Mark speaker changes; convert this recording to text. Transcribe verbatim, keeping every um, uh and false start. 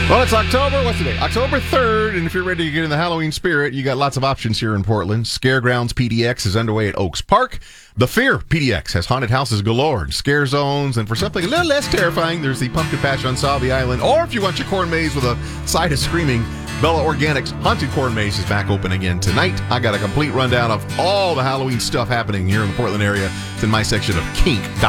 Speaker 1: Well, it's October. What's today? October third, and if you're ready to get in the Halloween spirit, you got lots of options here in Portland. Scaregrounds P D X is underway at Oaks Park. The Fear P D X has haunted houses galore and scare zones, and for something a little less terrifying, there's the Pumpkin Patch on Salvie Island. Or if you want your corn maze with a side of screaming, Bella Organics Haunted Corn Maze is back open again tonight. I got a complete rundown of all the Halloween stuff happening here in the Portland area. It's in my section of kink dot com.